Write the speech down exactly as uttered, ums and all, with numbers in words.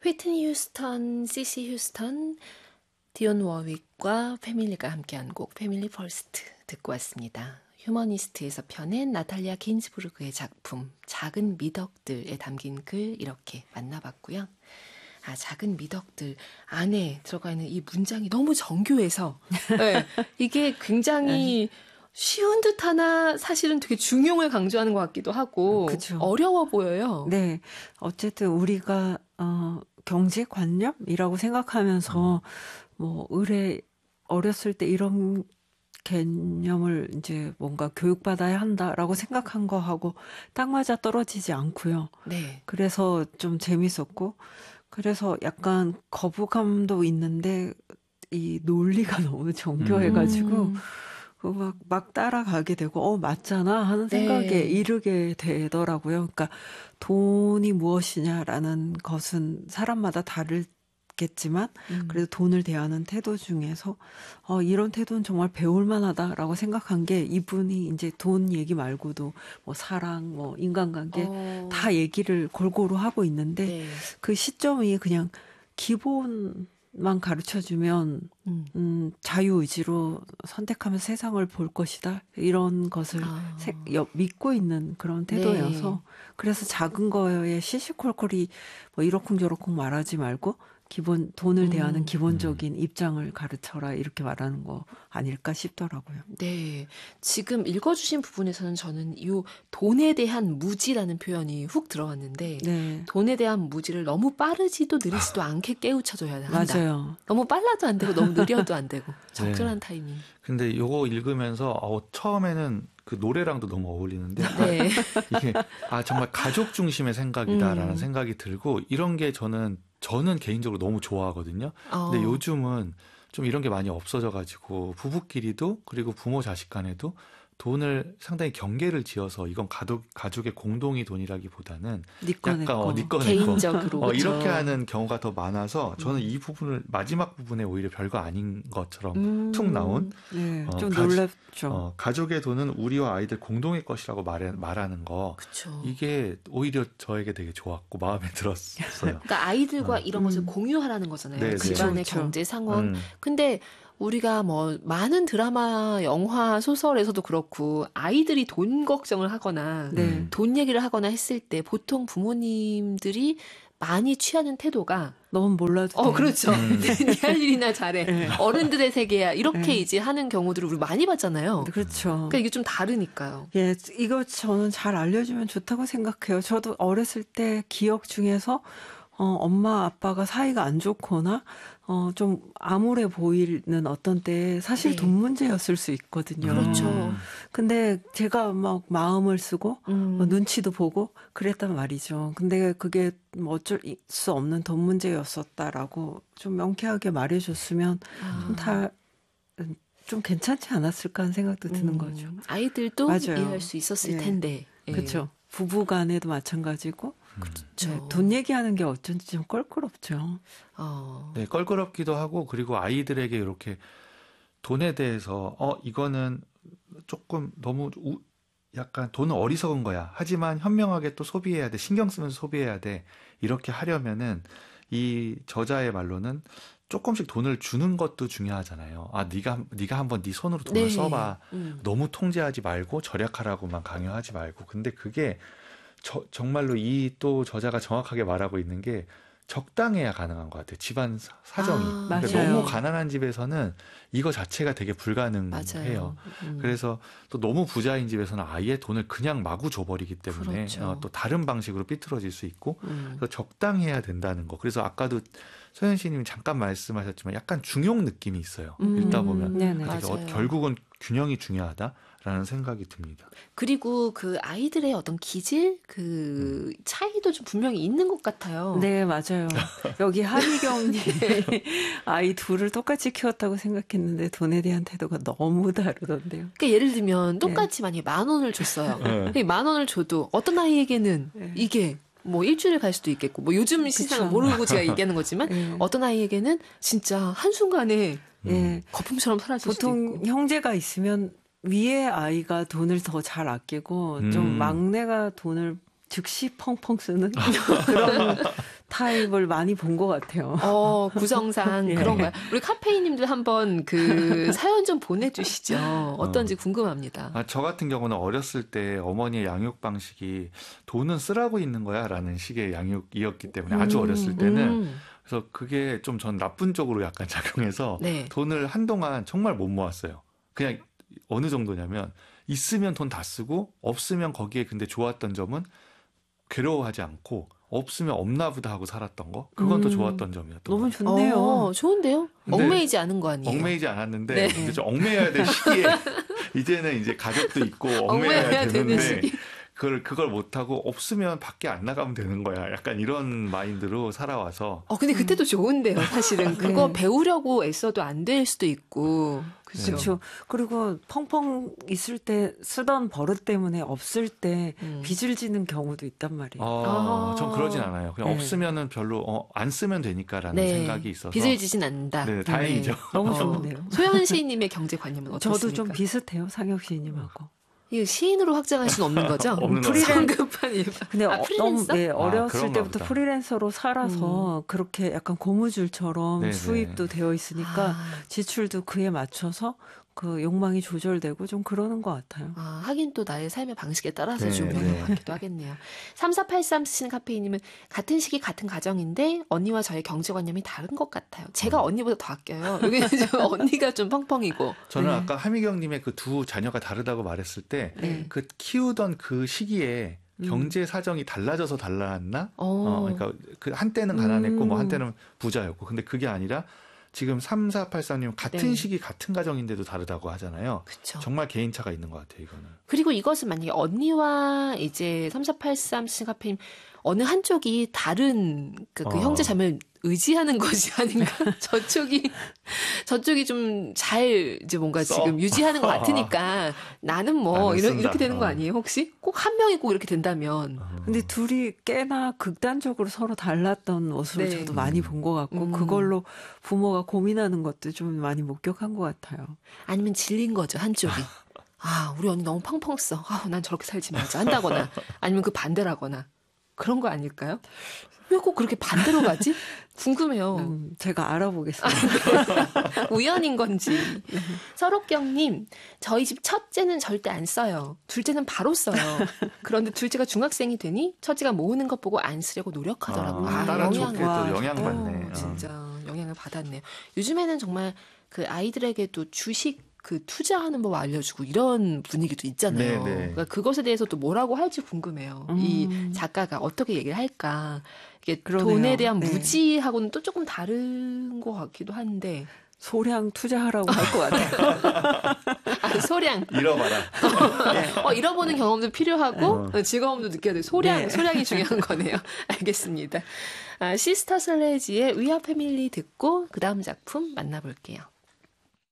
휘트니 휴스턴, 시시 휴스턴, 디온 워윅과 패밀리가 함께한 곡 패밀리 퍼스트 듣고 왔습니다. 휴머니스트에서 펴낸 나탈리아 긴즈부르그의 작품 작은 미덕들에 담긴 글 이렇게 만나봤고요. 아, 작은 미덕들 안에 들어가 있는 이 문장이 너무 정교해서 네, 이게 굉장히 쉬운 듯 하나 사실은 되게 중용을 강조하는 것 같기도 하고 그쵸. 어려워 보여요. 네. 어쨌든 우리가 어, 경제관념이라고 생각하면서 뭐 의뢰 어렸을 때 이런 개념을 이제 뭔가 교육받아야 한다라고 생각한 거하고 딱 맞아 떨어지지 않고요. 네. 그래서 좀 재밌었고 그래서 약간 거부감도 있는데 이 논리가 너무 정교해가지고 음. 막, 막 따라가게 되고 어 맞잖아 하는 생각에 네. 이르게 되더라고요. 그러니까 돈이 무엇이냐라는 것은 사람마다 다르겠지만 음. 그래도 돈을 대하는 태도 중에서 어 이런 태도는 정말 배울 만하다라고 생각한 게 이분이 이제 돈 얘기 말고도 뭐 사랑 뭐 인간관계 어. 다 얘기를 골고루 하고 있는데 네. 그 시점이 그냥 기본만 가르쳐주면 음. 음, 자유의지로 선택하면 세상을 볼 것이다. 이런 것을 아. 세, 여, 믿고 있는 그런 태도여서 네. 그래서 작은 거에 시시콜콜이 뭐 이러쿵저러쿵 말하지 말고 기본 돈을 대하는 음. 기본적인 입장을 가르쳐라 이렇게 말하는 거 아닐까 싶더라고요. 네. 지금 읽어주신 부분에서는 저는 이 돈에 대한 무지라는 표현이 훅 들어왔는데 네. 돈에 대한 무지를 너무 빠르지도 느리지도 않게 깨우쳐줘야 한다. 맞아요. 너무 빨라도 안 되고 너무 느려도 안 되고 적절한 네. 타이밍. 근데 요거 읽으면서 어, 처음에는 그 노래랑도 너무 어울리는데 네. 이게 아 정말 가족 중심의 생각이다라는 음. 생각이 들고 이런 게 저는 저는 개인적으로 너무 좋아하거든요. 어. 근데 요즘은 좀 이런 게 많이 없어져가지고 부부끼리도 그리고 부모 자식 간에도 돈을 상당히 경계를 지어서 이건 가족, 가족의 공동이 돈이라기보다는 네 거, 내 약간 거. 어, 네 거, 내 거. 개인적으로 어, 그렇죠. 이렇게 하는 경우가 더 많아서 저는 이 부분을 마지막 부분에 오히려 별거 아닌 것처럼 음. 툭 나온 네, 어, 좀 가, 놀랍죠. 어, 가족의 돈은 우리와 아이들 공동의 것이라고 말해, 말하는 거 그쵸. 이게 오히려 저에게 되게 좋았고 마음에 들었어요. 그러니까 아이들과 어. 이런 것을 음. 공유하라는 거잖아요. 네, 집안의 네. 경제 상황. 음. 근데 우리가 뭐 많은 드라마, 영화, 소설에서도 그렇고 아이들이 돈 걱정을 하거나 네. 돈 얘기를 하거나 했을 때 보통 부모님들이 많이 취하는 태도가 너무 몰라도 어 돼. 그렇죠. 음. 네 할 일이나 잘해. 네. 어른들의 세계야. 이렇게 네. 이제 하는 경우들을 우리 많이 봤잖아요. 그렇죠. 그러니까 이게 좀 다르니까요. 예, 이거 저는 잘 알려주면 좋다고 생각해요. 저도 어렸을 때 기억 중에서 어, 엄마 아빠가 사이가 안 좋거나 어, 좀 암울해 보이는 어떤 때 사실 네. 돈 문제였을 수 있거든요. 그렇죠. 근데 제가 막 마음을 쓰고 음. 어, 눈치도 보고 그랬단 말이죠. 근데 그게 뭐 어쩔 수 없는 돈 문제였었다라고 좀 명쾌하게 말해줬으면 아. 좀 다 좀 괜찮지 않았을까 하는 생각도 드는 음. 거죠. 아이들도 맞아요. 이해할 수 있었을 예. 텐데. 예. 그렇죠. 부부 간에도 마찬가지고 그렇죠. 네, 돈 얘기하는 게 어쩐지 좀 껄끄럽죠. 어. 네, 껄끄럽기도 하고 그리고 아이들에게 이렇게 돈에 대해서 어 이거는 조금 너무 우, 약간 돈은 어리석은 거야. 하지만 현명하게 또 소비해야 돼. 신경 쓰면서 소비해야 돼. 이렇게 하려면은 이 저자의 말로는 조금씩 돈을 주는 것도 중요하잖아요. 아, 네가 네가 한번 네 손으로 돈을 네. 써봐. 음. 너무 통제하지 말고 절약하라고만 강요하지 말고. 근데 그게 저, 정말로 이 또 저자가 정확하게 말하고 있는 게 적당해야 가능한 것 같아요. 집안 사- 사정이. 아, 그러니까 맞아요. 너무 가난한 집에서는 이거 자체가 되게 불가능해요. 맞아요. 음. 그래서 또 너무 부자인 집에서는 아예 돈을 그냥 마구 줘버리기 때문에 그렇죠. 어, 또 다른 방식으로 삐뚤어질 수 있고 음. 그래서 적당해야 된다는 거. 그래서 아까도 소연 씨님이 잠깐 말씀하셨지만 약간 중용 느낌이 있어요. 음. 읽다 보면 네네. 되게 어, 맞아요. 결국은 균형이 중요하다라는 생각이 듭니다. 그리고 그 아이들의 어떤 기질, 그 차이도 좀 분명히 있는 것 같아요. 네, 맞아요. 여기 하미경님 아이 둘을 똑같이 키웠다고 생각했는데 돈에 대한 태도가 너무 다르던데요. 그러니까 예를 들면 똑같이 만약에 만 원을 줬어요. 네. 만 원을 줘도 어떤 아이에게는 네. 이게 뭐 일주일 갈 수도 있겠고 뭐 요즘 시장은 그쵸. 모르고 제가 얘기하는 거지만 네. 어떤 아이에게는 진짜 한순간에 예. 거품처럼 사라질 수도 보통 있고. 형제가 있으면 위에 아이가 돈을 더 잘 아끼고 좀 음. 막내가 돈을 즉시 펑펑 쓰는 그런 타입을 많이 본 것 같아요. 어, 구성상 예. 그런가요? 우리 카페인님들 한번 그 사연 좀 보내주시죠. 어떤지 궁금합니다. 아, 저 같은 경우는 어렸을 때 어머니의 양육 방식이 돈은 쓰라고 있는 거야 라는 식의 양육이었기 때문에 아주 음, 어렸을 때는 음. 그래서 그게 좀 전 나쁜 쪽으로 약간 작용해서 네. 돈을 한동안 정말 못 모았어요. 그냥 어느 정도냐면 있으면 돈 다 쓰고 없으면 거기에 근데 좋았던 점은 괴로워하지 않고 없으면 없나 보다 하고 살았던 거. 그건 더 음. 좋았던 점이었던 너무 거. 좋네요. 어, 좋은데요? 근데 얽매이지 않은 거 아니에요? 얽매이지 않았는데 네. 이제 좀 얽매여야 될 시기에 이제는 이제 가족도 있고 얽매여야 얽매여야 되는 되는데 시기. 그걸 그걸 못 하고 없으면 밖에 안 나가면 되는 거야. 약간 이런 마인드로 살아와서 어, 근데 그때도 좋은데요, 사실은. 그거 네. 배우려고 애써도 안 될 수도 있고. 그죠? 그렇죠. 그리고 펑펑 있을 때 쓰던 버릇 때문에 없을 때 음. 빚을 지는 경우도 있단 말이에요. 어, 아. 전 그러진 않아요. 그냥 네. 없으면은 별로 어, 안 쓰면 되니까라는 생각이 있어서 빚을 지진 않는다. 네, 다행이죠. 네. 너무 어, 좋은데요. 소연 시인님의 경제관념은 어떻습니까? 저도 좀 비슷해요. 상혁 시인님하고. 이거 시인으로 확장할 수는 없는 거죠? 없는 거죠. 성급한 일. 근데 아, 어, 프리랜서? 너무 예, 아, 어렸을 그런가 때부터 보다. 프리랜서로 살아서 그렇게 약간 고무줄처럼 네네. 수입도 되어 있으니까 아, 지출도 그에 맞춰서 그 욕망이 조절되고 좀 그러는 것 같아요. 아, 하긴 또 나의 삶의 방식에 따라서 네, 좀 네. 영향을 받기도 하겠네요. 삼사팔삼 쓰시는 카페이님은 같은 시기 같은 가정인데 언니와 저의 경제관념이 다른 것 같아요. 제가 음. 언니보다 더 아껴요. 여기는 좀 언니가 좀 펑펑이고. 저는 네. 아까 하미경님의 그 두 자녀가 다르다고 말했을 때 네. 그 키우던 그 시기에 음. 경제 사정이 달라져서 달랐나? 어, 어, 그러니까 그 한때는 가난했고 음. 뭐 한때는 부자였고 근데 그게 아니라 지금 삼사팔삼님 같은 네. 시기 같은 가정인데도 다르다고 하잖아요. 그쵸. 정말 개인차가 있는 것 같아요, 이거는. 그리고 이것은 만약에 언니와 이제 삼사팔삼 쓰시는 카페인 어느 한쪽이 다른 그, 그 어. 형제 자매를 의지하는 것이 아닌가? 저쪽이 저쪽이 좀 잘 이제 뭔가 써. 지금 유지하는 것 같으니까 나는 뭐 나는 이렇게, 쓴다. 이렇게 되는 거 어. 아니에요? 혹시 꼭 한 명이 꼭 이렇게 된다면 근데 둘이 꽤나 극단적으로 서로 달랐던 모습을 네. 저도 많이 본 것 같고 음. 그걸로 부모가 고민하는 것도 좀 많이 목격한 것 같아요. 아니면 질린 거죠 한쪽이. 아 우리 언니 너무 펑펑 써. 아, 난 저렇게 살지 말자 한다거나 아니면 그 반대라거나 그런 거 아닐까요? 왜 꼭 그렇게 반대로 가지? 궁금해요. 음, 제가 알아보겠습니다. 우연인 건지. 서록경님, 저희 집 첫째는 절대 안 써요. 둘째는 바로 써요. 그런데 둘째가 중학생이 되니 첫째가 모으는 것 보고 안 쓰려고 노력하더라고요. 아, 아, 딸은 영향을. 좋게 또 와, 영향받네. 어, 어. 진짜 영향을 받았네요. 요즘에는 정말 그 아이들에게도 주식 그 투자하는 법 알려주고 이런 분위기도 있잖아요. 네네. 그러니까 그것에 대해서 또 뭐라고 할지 궁금해요. 음. 이 작가가 어떻게 얘기를 할까. 이게 그러네요. 돈에 대한 네. 무지하고는 또 조금 다른 것 같기도 한데. 소량 투자하라고 할 것 같아요. 아, 소량. 잃어봐라. 어, 잃어보는 경험도 필요하고 어. 즐거움도 느껴야 돼요. 소량, 네. 소량이 중요한 거네요. 알겠습니다. 아, 시스터 슬레지의 We Are Family 듣고 그 다음 작품 만나볼게요.